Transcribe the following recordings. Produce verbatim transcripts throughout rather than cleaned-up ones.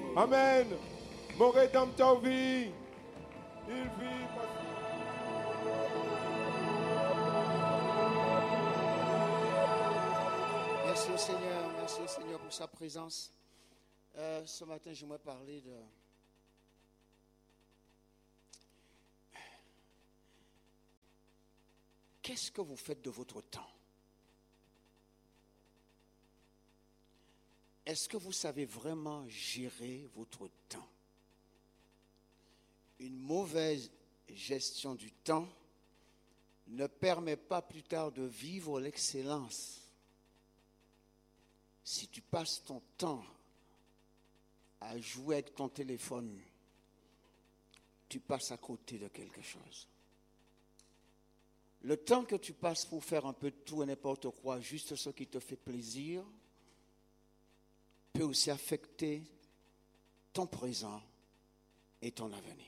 Amen. Mon rédempteur vit. Il vit. Merci au Seigneur, merci au Seigneur pour sa présence. Euh, ce matin, j'aimerais parler de... Qu'est-ce que vous faites de votre temps? Est-ce que vous savez vraiment gérer votre temps? Une mauvaise gestion du temps ne permet pas plus tard de vivre l'excellence. Si tu passes ton temps à jouer avec ton téléphone, tu passes à côté de quelque chose. Le temps que tu passes pour faire un peu de tout et n'importe quoi, juste ce qui te fait plaisir, peut aussi affecter ton présent et ton avenir.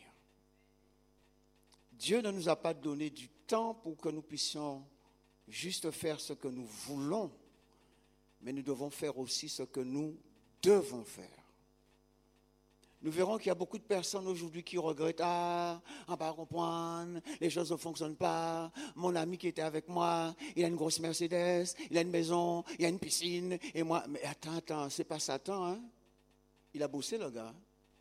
Dieu ne nous a pas donné du temps pour que nous puissions juste faire ce que nous voulons, mais nous devons faire aussi ce que nous devons faire. Nous verrons qu'il y a beaucoup de personnes aujourd'hui qui regrettent « Ah, on ne va pas comprendre, les choses ne fonctionnent pas. Mon ami qui était avec moi, il a une grosse Mercedes, il a une maison, il a une piscine. Et moi, mais attends, attends, c'est pas Satan, hein? Il a bossé, le gars.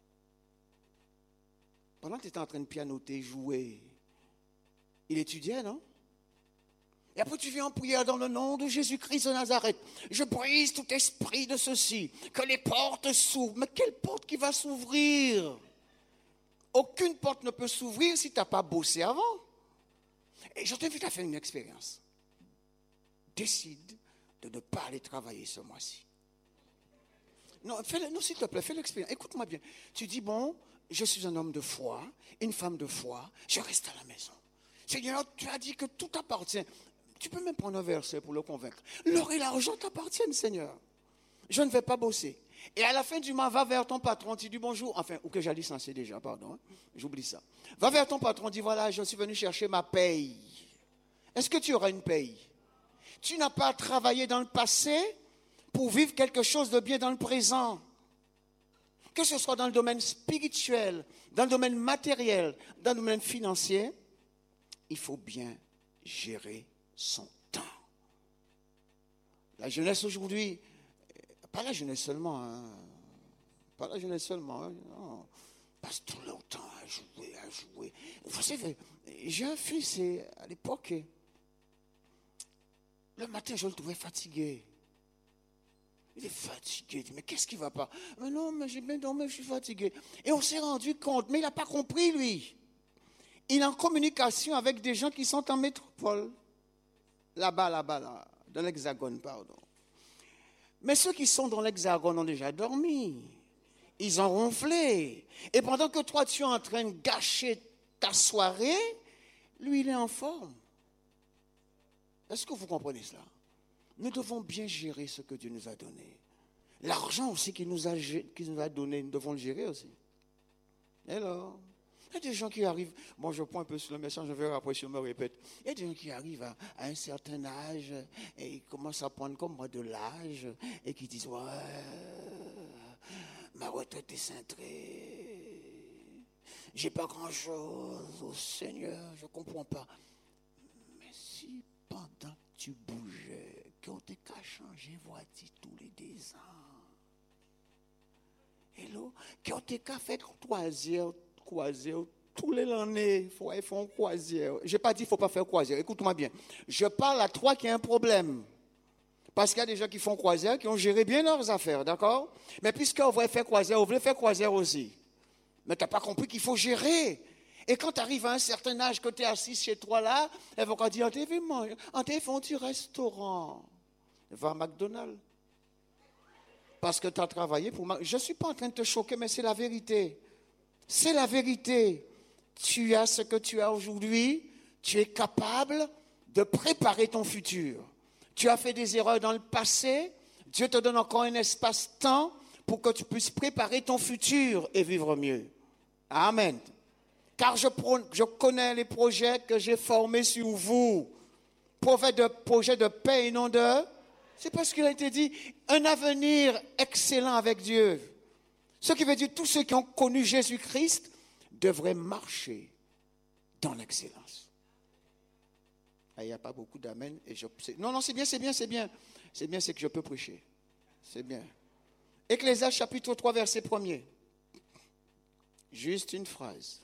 Pendant que tu étais en train de pianoter, jouer, il étudiait, non? Et après, tu viens en prière dans le nom de Jésus-Christ de Nazareth. Je brise tout esprit de ceci. Que les portes s'ouvrent. Mais quelle porte qui va s'ouvrir? Aucune porte ne peut s'ouvrir si tu n'as pas bossé avant. Et je t'invite à faire une expérience. Décide de ne pas aller travailler ce mois-ci. Non, fais-le, non, s'il te plaît, fais l'expérience. Écoute-moi bien. Tu dis, bon, je suis un homme de foi, une femme de foi, je reste à la maison. Seigneur, tu as dit que tout t'appartient. Tu peux même prendre un verset pour le convaincre. L'or et l'argent t'appartiennent, Seigneur. Je ne vais pas bosser. Et à la fin du mois, va vers ton patron, tu dis bonjour. Enfin, ou que j'allais censé déjà, pardon. Hein, j'oublie ça. Va vers ton patron, dis voilà, je suis venu chercher ma paye. Est-ce que tu auras une paye? Tu n'as pas travaillé dans le passé pour vivre quelque chose de bien dans le présent. Que ce soit dans le domaine spirituel, dans le domaine matériel, dans le domaine financier, il faut bien gérer son temps. La jeunesse aujourd'hui, pas la jeunesse seulement, hein, pas la jeunesse seulement, hein, non, passe tout leur temps à jouer, à jouer. Vous savez, j'ai un fils, et à l'époque, le matin, je le trouvais fatigué. Il est fatigué, il dit, mais qu'est-ce qui ne va pas? Mais non, mais j'ai bien dormi, je suis fatigué. Et on s'est rendu compte, mais il n'a pas compris, lui. Il est en communication avec des gens qui sont en métropole. Là-bas, là-bas, là, dans l'Hexagone, pardon. Mais ceux qui sont dans l'Hexagone ont déjà dormi. Ils ont ronflé. Et pendant que toi, tu es en train de gâcher ta soirée, lui, il est en forme. Est-ce que vous comprenez cela? Nous devons bien gérer ce que Dieu nous a donné. L'argent aussi qu'il nous a, qu'il nous a donné, nous devons le gérer aussi. Et alors? Il y a des gens qui arrivent, bon je prends un peu sur le message, je vais après si je me répète. Il y a des gens qui arrivent à, à un certain âge et ils commencent à prendre comme moi de l'âge et qui disent, ouais, ma retraite est cintrée, j'ai pas grand chose, oh Seigneur, je comprends pas. Mais si pendant que tu bougeais, qu'on t'ait qu'à changer voiture tous les deux ans, hello, qu'on t'ait qu'à faire croisière, croisière, tous les années, il faut faire une croisière. Je n'ai pas dit qu'il ne faut pas faire croisière. Écoute-moi bien. Je parle à toi qui a un problème. Parce qu'il y a des gens qui font croisière, qui ont géré bien leurs affaires, d'accord? Mais puisqu'on va faire croisière, on voulait faire croisière aussi. Mais tu n'as pas compris qu'il faut gérer. Et quand tu arrives à un certain âge, que tu es assis chez toi là, elles vont dire, on t'a fait manger, on t'a fait un petit restaurant. Va à McDonald's. Parce que tu as travaillé pour... Je ne suis pas en train de te choquer, mais c'est la vérité. C'est la vérité. Tu as ce que tu as aujourd'hui. Tu es capable de préparer ton futur. Tu as fait des erreurs dans le passé. Dieu te donne encore un espace-temps pour que tu puisses préparer ton futur et vivre mieux. Amen. Car je, je connais les projets que j'ai formés sur vous. Projet de, projet de paix et non de... C'est parce qu'il a été dit, un avenir excellent avec Dieu. Ce qui veut dire que tous ceux qui ont connu Jésus-Christ devraient marcher dans l'excellence. Ah, il n'y a pas beaucoup d'amen. Et je, non, non, c'est bien, c'est bien, c'est bien. C'est bien, c'est que je peux prêcher. C'est bien. Ecclésiaste chapitre trois, verset premier. Juste une phrase.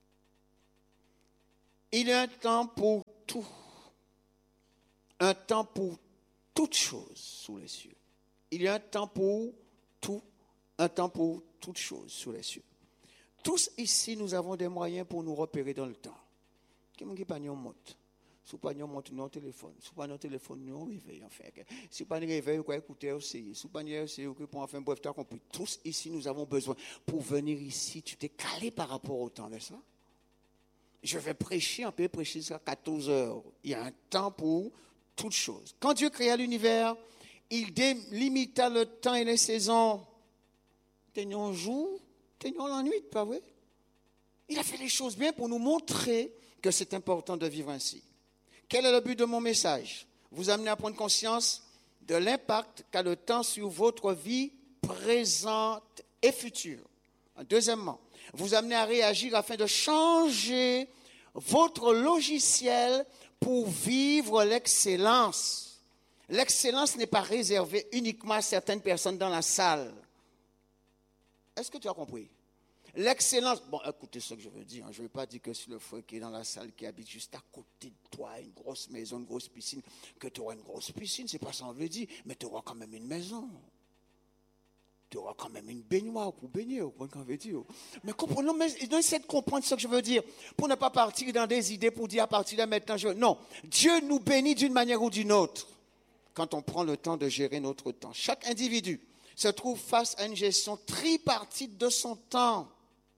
Il y a un temps pour tout. Un temps pour toutes choses sous les cieux. Il y a un temps pour tout. Un temps pour toutes choses sous les cieux. Tous ici, nous avons des moyens pour nous repérer dans le temps. Qui m'a dit pas nous monte. Si pas nous monte nos téléphones, si pas nos téléphones nous réveille en fait. Si pas nous réveille quoi écouter aussi, si pas nous essayer pour enfin bref tu as compris. Tous ici, nous avons besoin pour venir ici, tu t'es calé par rapport au temps, n'est-ce pas? Je vais prêcher, on peut prêcher jusqu'à quatorze heures. Il y a un temps pour toutes choses. Quand Dieu créa l'univers, il délimita le temps et les saisons. Tenions jour, tenions la nuit, pas vrai? Il a fait les choses bien pour nous montrer que c'est important de vivre ainsi. Quel est le but de mon message? Vous amener à prendre conscience de l'impact qu'a le temps sur votre vie présente et future. Deuxièmement, vous amener à réagir afin de changer votre logiciel pour vivre l'excellence. L'excellence n'est pas réservée uniquement à certaines personnes dans la salle. Est-ce que tu as compris? L'excellence, bon, écoutez ce que je veux dire. Je ne veux pas dire que c'est le frère qui est dans la salle, qui habite juste à côté de toi, une grosse maison, une grosse piscine, que tu auras une grosse piscine, c'est pas ça qu'on veut dire, mais tu auras quand même une maison. Tu auras quand même une baignoire pour baigner, vous comprenez ce qu'on veut dire. Mais comprenons, mais essayez de comprendre ce que je veux dire, pour ne pas partir dans des idées, pour dire à partir de maintenant, je... non. Dieu nous bénit d'une manière ou d'une autre, quand on prend le temps de gérer notre temps. Chaque individu se trouve face à une gestion tripartite de son temps.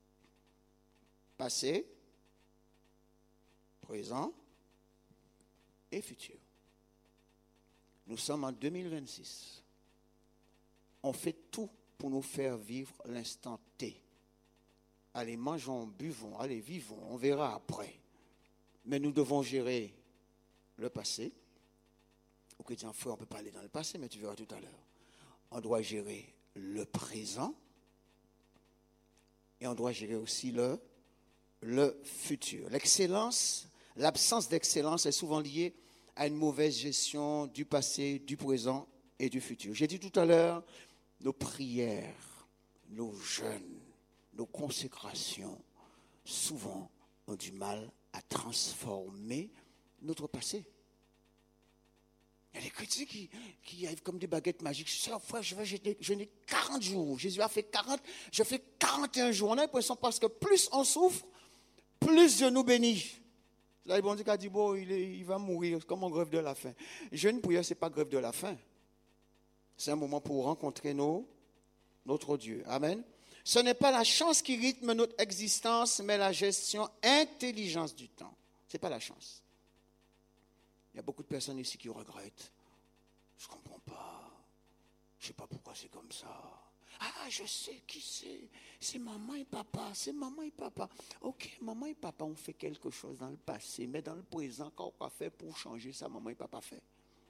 Passé, présent et futur. Nous sommes en deux mille vingt-six. On fait tout pour nous faire vivre l'instant T. Allez, mangeons, buvons, allez, vivons, on verra après. Mais nous devons gérer le passé. Ou que tu en frère, on ne peut pas aller dans le passé, mais tu verras tout à l'heure. On doit gérer le présent et on doit gérer aussi le le futur. L'excellence, l'absence d'excellence est souvent liée à une mauvaise gestion du passé, du présent et du futur. J'ai dit tout à l'heure, nos prières, nos jeûnes, nos consécrations, souvent ont du mal à transformer notre passé. Il y a des chrétiens qui, qui arrivent comme des baguettes magiques. Chaque fois, je vais jeûner quarante jours. Jésus a fait quarante, je fais quarante et un jours. On a l'impression parce que plus on souffre, plus Dieu nous bénit. Là, le bon Dieu a dit, bon, il, est, il va mourir comme en grève de la faim. Jeûne prière, ce n'est pas grève de la faim. C'est un moment pour rencontrer nos, notre Dieu. Amen. Ce n'est pas la chance qui rythme notre existence, mais la gestion intelligente du temps. Ce n'est pas la chance. Il y a beaucoup de personnes ici qui regrettent. Je ne comprends pas. Je ne sais pas pourquoi c'est comme ça. Ah, je sais qui c'est. C'est maman et papa. C'est maman et papa. Ok, maman et papa ont fait quelque chose dans le passé, mais dans le présent, qu'est-ce qu'on a fait pour changer ça, maman et papa fait?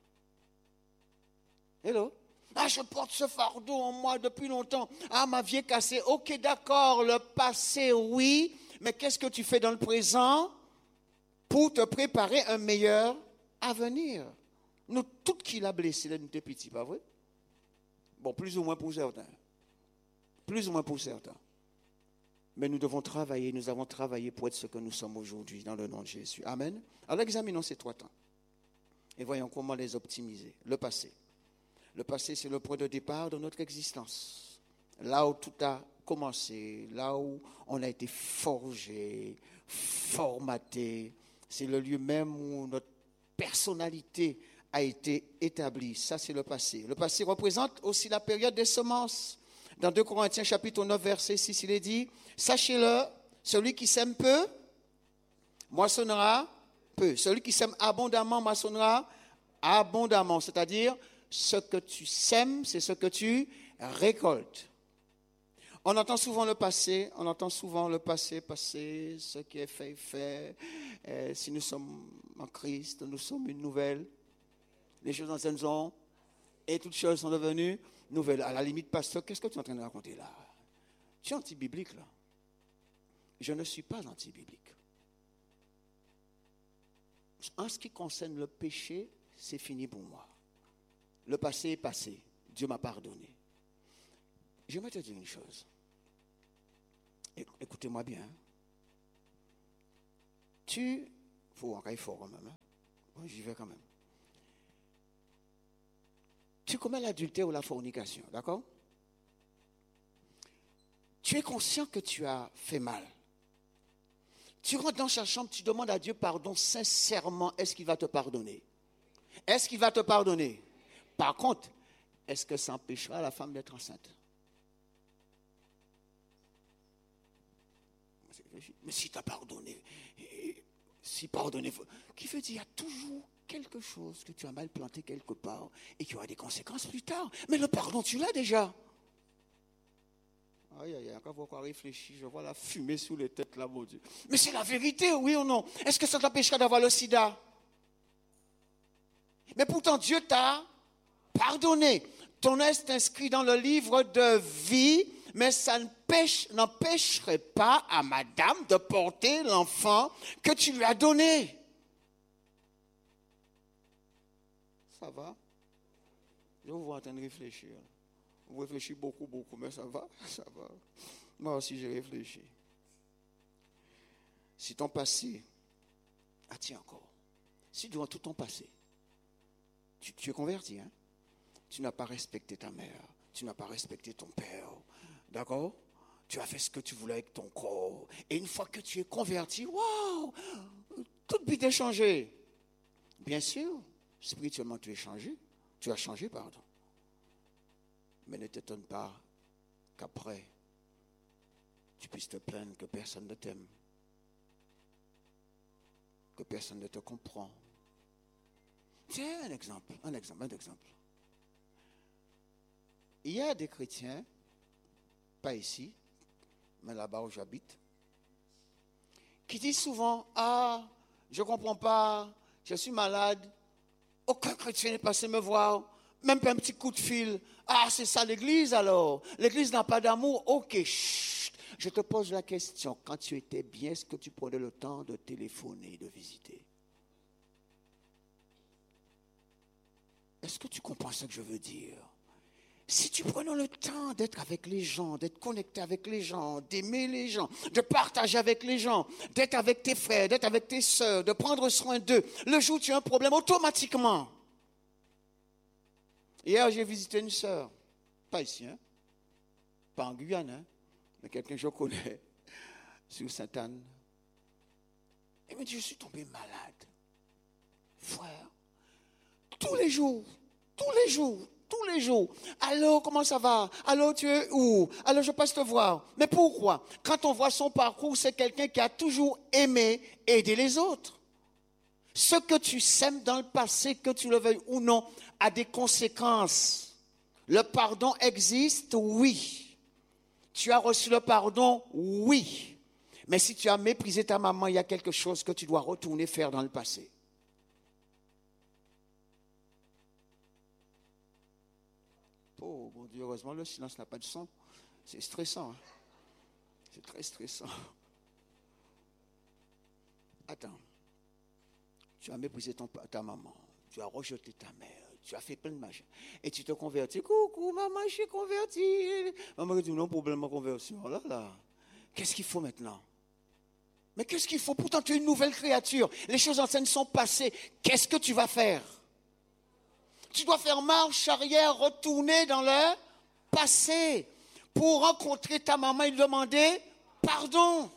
Hello? Ah, je porte ce fardeau en moi depuis longtemps. Ah, ma vie est cassée. Ok, d'accord, le passé, oui. Mais qu'est-ce que tu fais dans le présent pour te préparer un meilleur avenir? Nous, tout qui l'a blessé, là, nous étions petits, pas vrai? Bon, plus ou moins pour certains. Plus ou moins pour certains. Mais nous devons travailler, nous avons travaillé pour être ce que nous sommes aujourd'hui, dans le nom de Jésus. Amen. Alors, examinons ces trois temps. Et voyons comment les optimiser. Le passé. Le passé, c'est le point de départ de notre existence. Là où tout a commencé, là où on a été forgé, formaté. C'est le lieu même où notre personnalité a été établie. Ça, c'est le passé. Le passé représente aussi la période des semences. Dans deux Corinthiens chapitre neuf, verset six, il est dit, sachez-le, celui qui sème peu, moissonnera peu. Celui qui sème abondamment, moissonnera abondamment. C'est-à-dire, ce que tu sèmes, c'est ce que tu récoltes. On entend souvent le passé, on entend souvent le passé, passé, ce qui est fait, fait. Euh, si nous sommes en Christ, nous sommes une nouvelle. Les choses anciennes sont, et toutes choses sont devenues nouvelles. À la limite, pasteur, qu'est-ce que tu es en train de raconter là? Tu es anti-biblique là. Je ne suis pas anti-biblique. En ce qui concerne le péché, c'est fini pour moi. Le passé est passé. Dieu m'a pardonné. Je vais te dire une chose. Écoutez-moi bien. Tu... Il faut encore fort quand même. Hein? Bon, j'y vais quand même. Tu commets l'adultère ou la fornication, d'accord? Tu es conscient que tu as fait mal. Tu rentres dans sa chambre, tu demandes à Dieu pardon sincèrement. Est-ce qu'il va te pardonner? Est-ce qu'il va te pardonner? Par contre, est-ce que ça empêchera la femme d'être enceinte? Mais si tu as pardonné, si pardonné, qui veut dire qu'il y a toujours quelque chose que tu as mal planté quelque part et qui aura des conséquences plus tard. Mais le pardon, tu l'as déjà. Aïe, aïe, aïe, quand vous encore réfléchir, je vois la fumée sous les têtes là, mon Dieu. Mais c'est la vérité, oui ou non? Est-ce que ça t'empêchera d'avoir le sida? Mais pourtant, Dieu t'a pardonné. Ton nom est inscrit dans le livre de vie, mais ça n'empêcherait pas à madame de porter l'enfant que tu lui as donné. Ça va? Je vous vois en train de réfléchir. Vous réfléchissez beaucoup, beaucoup, mais ça va, ça va. Moi aussi, j'ai réfléchi. Si ton passé, ah tiens encore, si durant tout ton passé, tu, tu es converti, hein? Tu n'as pas respecté ta mère, tu n'as pas respecté ton père, d'accord? Tu as fait ce que tu voulais avec ton corps. Et une fois que tu es converti, waouh, toute vie est changée. Bien sûr, spirituellement, tu es changé. Tu as changé, pardon. Mais ne t'étonne pas qu'après, tu puisses te plaindre que personne ne t'aime, que personne ne te comprend. Tiens, un exemple, un exemple, un exemple. Il y a des chrétiens, pas ici, mais là-bas où j'habite, qui disent souvent, ah, je ne comprends pas, je suis malade, aucun chrétien n'est passé me voir, même pas un petit coup de fil. Ah, c'est ça l'église alors. L'église n'a pas d'amour. Ok, chut. Je te pose la question. Quand tu étais bien, est-ce que tu prenais le temps de téléphoner, de visiter? Est-ce que tu comprends ce que je veux dire? Si tu prenais le temps d'être avec les gens, d'être connecté avec les gens, d'aimer les gens, de partager avec les gens, d'être avec tes frères, d'être avec tes sœurs, de prendre soin d'eux, le jour où tu as un problème, automatiquement. Hier, j'ai visité une sœur, pas ici, hein? Pas en Guyane, hein? Mais quelqu'un que je connais, sur Sainte-Anne. Elle me dit, je suis tombé malade. Frère, tous les jours, tous les jours, tous les jours. Allô, comment ça va? Allô, tu es où? Allô, je passe te voir. Mais pourquoi? Quand on voit son parcours, c'est quelqu'un qui a toujours aimé aider les autres. Ce que tu sèmes dans le passé, que tu le veuilles ou non, a des conséquences. Le pardon existe, oui. Tu as reçu le pardon, oui. Mais si tu as méprisé ta maman, il y a quelque chose que tu dois retourner faire dans le passé. Oh mon Dieu, heureusement le silence n'a pas de son. C'est stressant. Hein? C'est très stressant. Attends. Tu as méprisé ton, ta maman, tu as rejeté ta mère, tu as fait plein de machins. Et tu te convertis. Coucou, maman, je suis converti. Maman dit non, problème de conversion. Oh là là. Qu'est-ce qu'il faut maintenant? Mais qu'est-ce qu'il faut? Pourtant, tu es une nouvelle créature. Les choses anciennes sont passées. Qu'est-ce que tu vas faire? Tu dois faire marche arrière, retourner dans le passé pour rencontrer ta maman et lui demander pardon.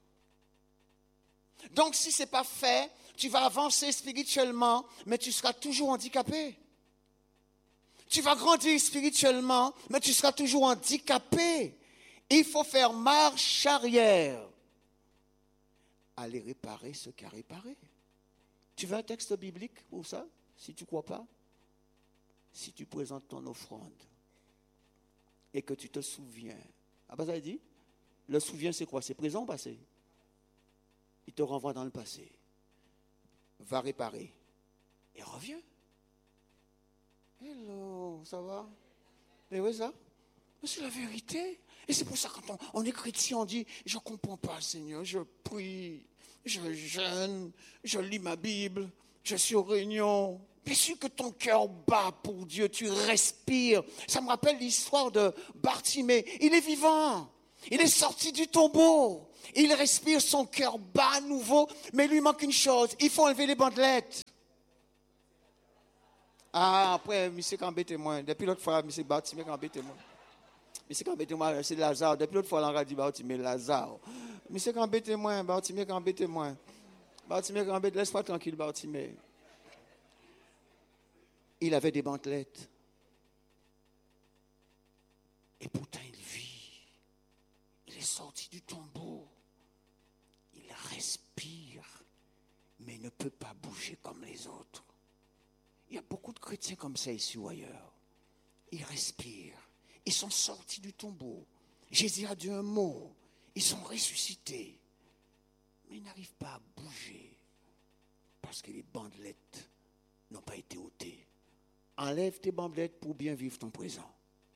Donc, si ce n'est pas fait, tu vas avancer spirituellement, mais tu seras toujours handicapé. Tu vas grandir spirituellement, mais tu seras toujours handicapé. Il faut faire marche arrière. Aller réparer ce qu'a réparé. Tu veux un texte biblique pour ça, si tu ne crois pas? Si tu présentes ton offrande et que tu te souviens. Ah ben ça dit, le souviens c'est quoi? C'est présent ou passé? Il te renvoie dans le passé. Va réparer et reviens. Hello, ça va? Et oui, ça? C'est la vérité. Et c'est pour ça que quand on, on est chrétien, on dit, je ne comprends pas, Seigneur, je prie, je jeûne, je lis ma Bible, je suis aux réunions. Bien sûr que ton cœur bat pour Dieu, tu respires. Ça me rappelle l'histoire de Bartimée. Il est vivant, il est sorti du tombeau, il respire, son cœur bat à nouveau, mais il lui manque une chose, il faut enlever les bandelettes. Ah, après, monsieur Kambé moi. Depuis l'autre fois, monsieur Bartimée Kambé moi. Monsieur Kambé moi, c'est Lazare. Depuis l'autre fois, on a dit Bartimée, Lazare. Monsieur Kambé moi, Bartimée Kambé moi. Bartimée Kambé, laisse-moi tranquille, Bartimée. Il avait des bandelettes. Et pourtant, il vit. Il est sorti du tombeau. Il respire, mais ne peut pas bouger comme les autres. Il y a beaucoup de chrétiens comme ça ici ou ailleurs. Ils respirent. Ils sont sortis du tombeau. Jésus a dit un mot. Ils sont ressuscités. Mais ils n'arrivent pas à bouger parce que les bandelettes n'ont pas été ôtées. Enlève tes bandelettes pour bien vivre ton présent.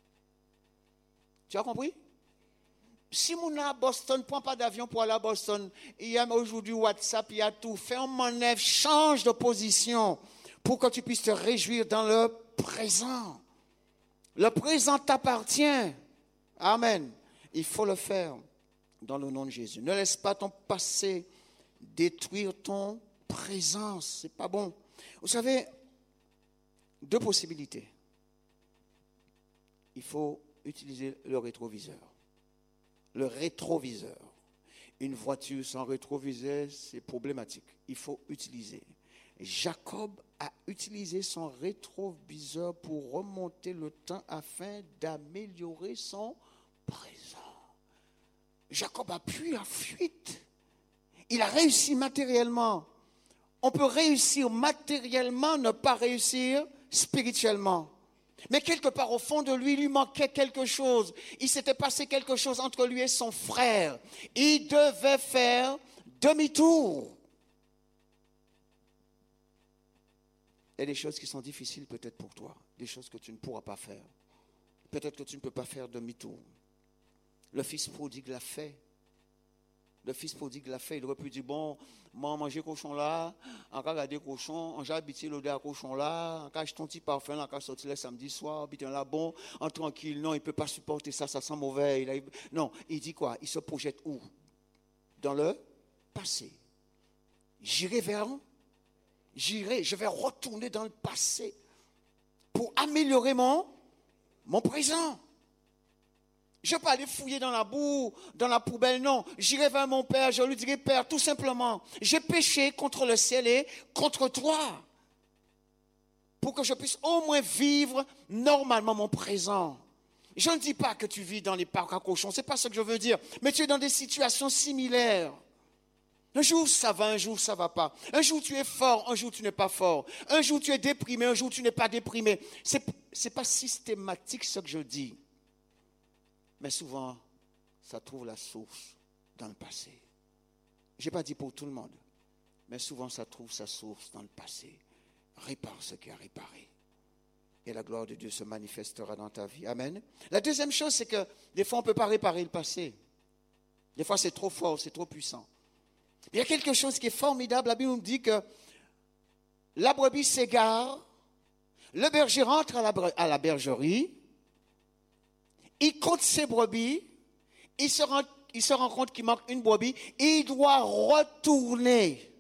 Tu as compris? Si mon à Boston, prends pas d'avion pour aller à Boston. Il y a aujourd'hui WhatsApp, il y a tout. Fais un manœuvre, change de position pour que tu puisses te réjouir dans le présent. Le présent t'appartient. Amen. Il faut le faire dans le nom de Jésus. Ne laisse pas ton passé détruire ton présent. C'est pas bon. Vous savez, deux possibilités. Il faut utiliser le rétroviseur. Le rétroviseur. Une voiture sans rétroviseur, c'est problématique. Il faut utiliser. Jacob a utilisé son rétroviseur pour remonter le temps afin d'améliorer son présent. Jacob a pu en fuite. Il a réussi matériellement. On peut réussir matériellement, ne pas réussir spirituellement. Mais quelque part au fond de lui, il lui manquait quelque chose. Il s'était passé quelque chose entre lui et son frère. Il devait faire demi-tour. Il y a des choses qui sont difficiles peut-être pour toi, des choses que tu ne pourras pas faire. Peut-être que tu ne peux pas faire demi-tour. Le fils prodigue l'a fait. Le fils prodigue l'a fait. Il aurait pu dire, bon, moi, manger cochon là, encore garder cochon, j'ai habité l'odeur cochon là, encore acheter ton petit parfum là, encore sortir le samedi soir, habiter là, bon, en tranquille. Non, il ne peut pas supporter ça, ça sent mauvais. Il a... Non, il dit quoi? Il se projette où? Dans le passé. J'irai vers J'irai, je vais retourner dans le passé pour améliorer mon, mon présent. Je ne vais pas aller fouiller dans la boue, dans la poubelle, non. J'irai vers mon Père, je lui dirai, Père, tout simplement, j'ai péché contre le ciel et contre toi. Pour que je puisse au moins vivre normalement mon présent. Je ne dis pas que tu vis dans les parcs à cochons, ce n'est pas ce que je veux dire. Mais tu es dans des situations similaires. Un jour ça va, un jour ça ne va pas. Un jour tu es fort, un jour tu n'es pas fort. Un jour tu es déprimé, un jour tu n'es pas déprimé. Ce n'est pas systématique ce que je dis. Mais souvent, ça trouve la source dans le passé. Je n'ai pas dit pour tout le monde, mais souvent ça trouve sa source dans le passé. Répare ce qui a réparé. Et la gloire de Dieu se manifestera dans ta vie. Amen. La deuxième chose, c'est que des fois on ne peut pas réparer le passé. Des fois c'est trop fort, c'est trop puissant. Il y a quelque chose qui est formidable. La Bible nous dit que la brebis s'égare, le berger rentre à la, à la bergerie, il compte ses brebis, il se rend, il se rend compte qu'il manque une brebis, et il doit retourner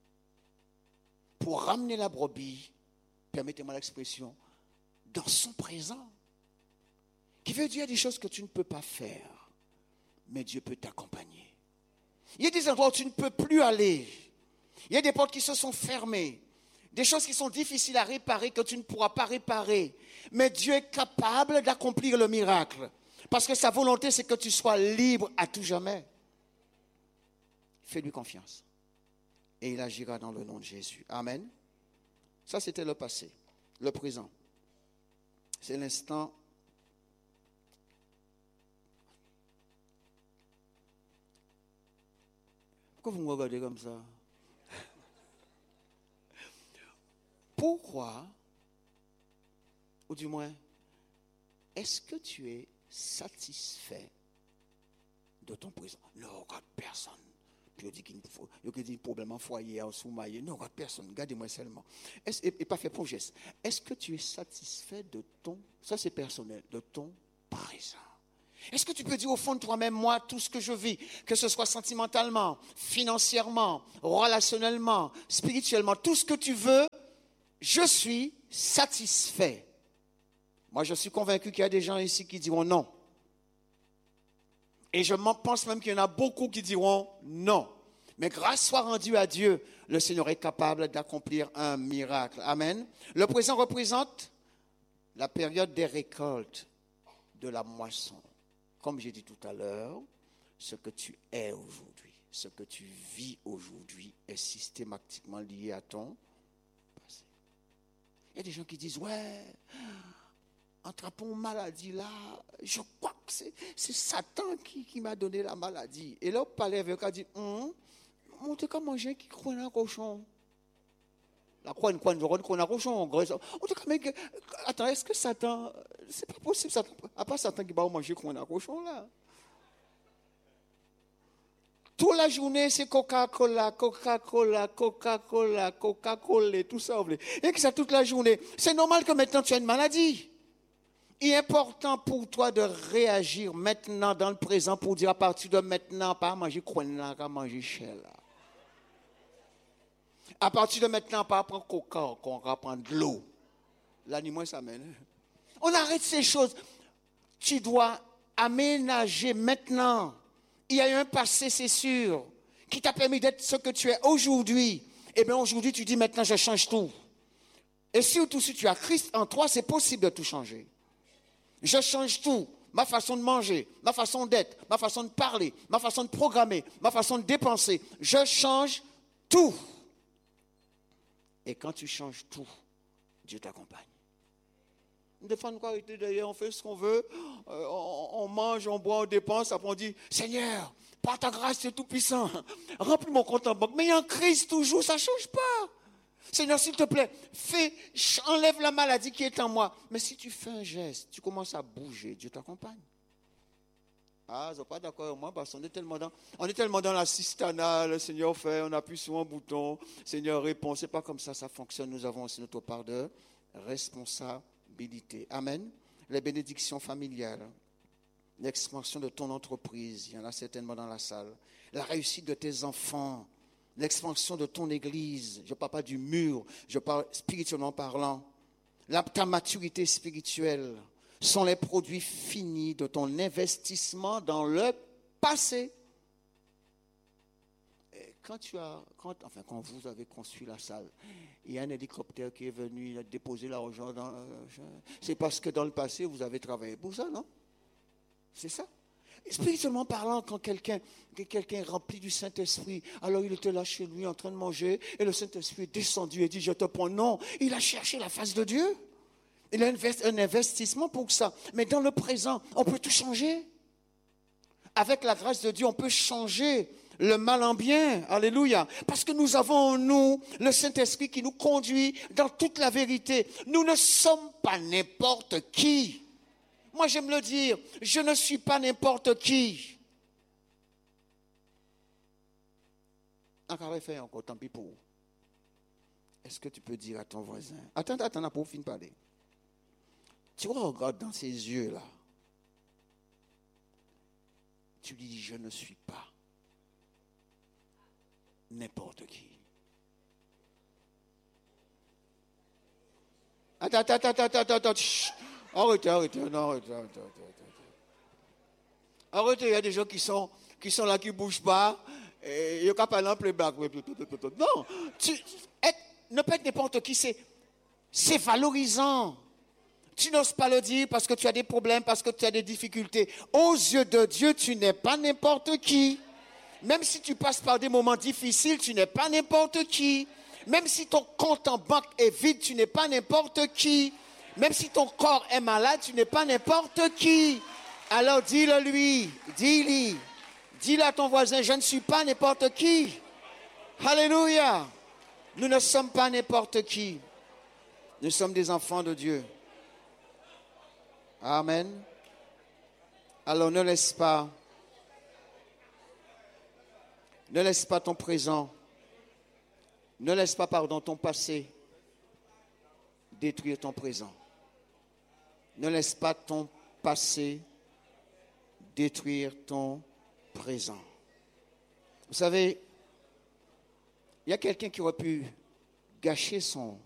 pour ramener la brebis, permettez-moi l'expression, dans son présent. Qui veut dire des choses que tu ne peux pas faire, mais Dieu peut t'accompagner. Il y a des endroits où tu ne peux plus aller. Il y a des portes qui se sont fermées. Des choses qui sont difficiles à réparer que tu ne pourras pas réparer. Mais Dieu est capable d'accomplir le miracle. Parce que sa volonté, c'est que tu sois libre à tout jamais. Fais-lui confiance. Et il agira dans le nom de Jésus. Amen. Ça, c'était le passé. Le présent. C'est l'instant. Pourquoi vous me regardez comme ça? Pourquoi, ou du moins, est-ce que tu es satisfait de ton présent. Non, regarde personne. Puis il dit qu'il y a des problèmes en foyer, en sous-maillé. Non, regarde personne. Gardez-moi seulement. Est-ce, et, et pas fait pour geste. Est-ce que tu es satisfait de ton, ça c'est personnel, de ton présent? Est-ce que tu peux dire au fond de toi-même, moi, tout ce que je vis, que ce soit sentimentalement, financièrement, relationnellement, spirituellement, tout ce que tu veux, je suis satisfait. Moi, je suis convaincu qu'il y a des gens ici qui diront non. Et je pense même qu'il y en a beaucoup qui diront non. Mais grâce soit rendue à Dieu, le Seigneur est capable d'accomplir un miracle. Amen. Le présent représente la période des récoltes, de la moisson. Comme j'ai dit tout à l'heure, ce que tu es aujourd'hui, ce que tu vis aujourd'hui est systématiquement lié à ton passé. Il y a des gens qui disent, ouais, attrapons une maladie là, je crois que c'est, c'est Satan qui, qui m'a donné la maladie. Et là, on parlait avec eux, on dit, hum, on t'a qu'à manger qui croit un cochon. La croix, une croix, une croix, un cochon. On t'a qu'à manger. Attends, est-ce que Satan, c'est pas possible, Satan, à part Satan qui va manger croix un cochon là. Toute la journée, c'est Coca-Cola, Coca-Cola, Coca-Cola, Coca-Cola, tout ça. Et que ça toute la journée. C'est normal que maintenant tu as une maladie. Il est important pour toi de réagir maintenant dans le présent pour dire à partir de maintenant, pas manger croix, pas manger chèvre. À partir de maintenant, pas prendre coca, qu'on va prendre de l'eau. L'animal, ça mène. On arrête ces choses. Tu dois aménager maintenant. Il y a eu un passé, c'est sûr, qui t'a permis d'être ce que tu es aujourd'hui. Eh bien, aujourd'hui, tu dis maintenant, je change tout. Et surtout, si tu as Christ en toi, c'est possible de tout changer. Je change tout. Ma façon de manger, ma façon d'être, ma façon de parler, ma façon de programmer, ma façon de dépenser. Je change tout. Et quand tu changes tout, Dieu t'accompagne. Des fois, nous, d'ailleurs, on fait ce qu'on veut, euh, on, on mange, on boit, on dépense, après on dit, Seigneur, par ta grâce, tu es tout puissant, remplis mon compte en banque. Mais il y a un Christ toujours, ça ne change pas. Seigneur, s'il te plaît, fais, enlève la maladie qui est en moi. Mais si tu fais un geste, tu commences à bouger, Dieu t'accompagne. Ah, ils sont pas d'accord avec moi parce qu'on est tellement dans, on est tellement dans l'assistanat, le Seigneur fait, on appuie sur un bouton, Seigneur répond. C'est pas comme ça, ça fonctionne. Nous avons aussi notre part de responsabilité. Amen. Les bénédictions familiales, l'expansion de ton entreprise, il y en a certainement dans la salle. La réussite de tes enfants, l'expansion de ton église. Je ne parle pas du mur, je parle spirituellement parlant. La, ta maturité spirituelle sont les produits finis de ton investissement dans le passé. Et quand tu as, quand, enfin quand vous avez construit la salle, il y a un hélicoptère qui est venu, il a déposé l'argent dans. C'est parce que dans le passé vous avez travaillé pour ça, non? C'est ça. Spirituellement parlant, quand quelqu'un, quelqu'un est rempli du Saint-Esprit, alors il était là chez lui en train de manger, et le Saint-Esprit est descendu et dit, je te prends. Non, il a cherché la face de Dieu. Il a un investissement pour ça. Mais dans le présent, on peut tout changer. Avec la grâce de Dieu, on peut changer le mal en bien. Alléluia. Parce que nous avons en nous le Saint-Esprit qui nous conduit dans toute la vérité. Nous ne sommes pas n'importe qui. Moi, j'aime le dire, je ne suis pas n'importe qui. Encore fait encore, tant pis pour vous. Est-ce que tu peux dire à ton voisin, attends, attends, attends, pour finir de parler. Tu regardes dans ses yeux là. Tu lui dis, je ne suis pas n'importe qui. Attends, attends, attends, attends, attends, chut. Arrêtez, arrêtez, non, arrêtez, arrêtez, arrêtez. Arrêtez, il y a des gens qui sont, qui sont là, qui ne bougent pas, et ils ne peuvent pas aller en playback. Non, tu, être, ne pas être n'importe qui, c'est, c'est valorisant. Tu n'oses pas le dire parce que tu as des problèmes, parce que tu as des difficultés. Aux yeux de Dieu, tu n'es pas n'importe qui. Même si tu passes par des moments difficiles, tu n'es pas n'importe qui. Même si ton compte en banque est vide, tu n'es pas n'importe qui. Même si ton corps est malade, tu n'es pas n'importe qui. Alors dis-le lui, dis-lui, dis-le à ton voisin, je ne suis pas n'importe qui. Alléluia. Nous ne sommes pas n'importe qui. Nous sommes des enfants de Dieu. Amen. Alors ne laisse pas, ne laisse pas ton présent, ne laisse pas, pardon, ton passé détruire ton présent. Ne laisse pas ton passé détruire ton présent. Vous savez, il y a quelqu'un qui aurait pu gâcher son,